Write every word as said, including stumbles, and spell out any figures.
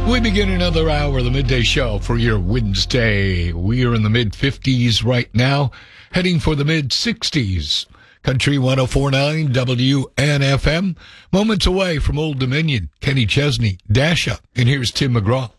We begin another hour of the midday show for your Wednesday. We are in the mid fifties right now, heading for the mid sixties. Country one oh four point nine W N F M. Moments away from Old Dominion, Kenny Chesney, Dash Up, and here's Tim McGraw.